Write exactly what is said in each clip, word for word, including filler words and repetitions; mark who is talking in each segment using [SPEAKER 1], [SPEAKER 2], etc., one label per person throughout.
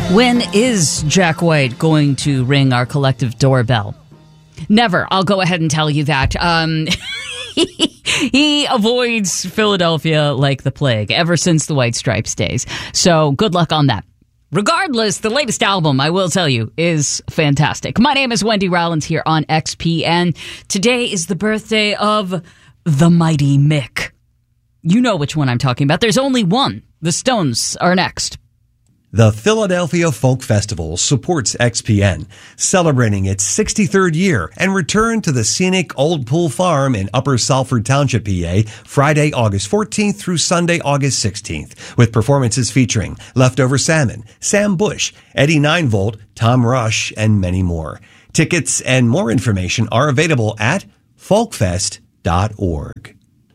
[SPEAKER 1] When is Jack White going to ring our collective doorbell? Never. I'll go ahead and tell you that. Um, he, he avoids Philadelphia like the plague ever since the White Stripes days. So good luck on that. Regardless, the latest album, I will tell you, is fantastic. My name is Wendy Rollins here on X P N. Today is the birthday of the mighty Mick. You know which one I'm talking about. There's only one. The Stones are next.
[SPEAKER 2] The Philadelphia Folk Festival supports X P N, celebrating its sixty-third year and return to the scenic Old Pool Farm in Upper Salford Township, P A, Friday, August fourteenth through Sunday, August sixteenth, with performances featuring Leftover Salmon, Sam Bush, Eddie Nine Volt, Tom Rush, and many more. Tickets and more information are available at folkfest dot org.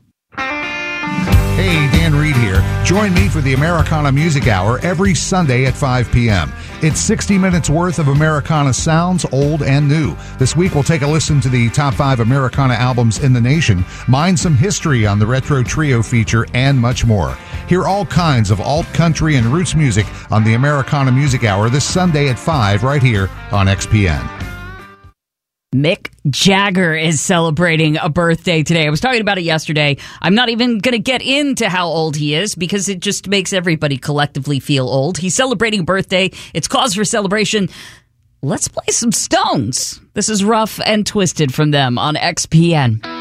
[SPEAKER 3] Hey, Dan Reed here. Join me for the Americana Music Hour every Sunday at five p.m. It's sixty minutes worth of Americana sounds, old and new. This week we'll take a listen to the top five Americana albums in the nation, mine some history on the Retro Trio feature, and much more. Hear all kinds of alt country and roots music on the Americana Music Hour this Sunday at five right here on X P N.
[SPEAKER 1] Mick Jagger is celebrating a birthday today. I was talking about it yesterday. I'm not even going to get into how old he is because it just makes everybody collectively feel old. He's celebrating a birthday. It's cause for celebration. Let's play some Stones. This is Rough and Twisted from them on X P N.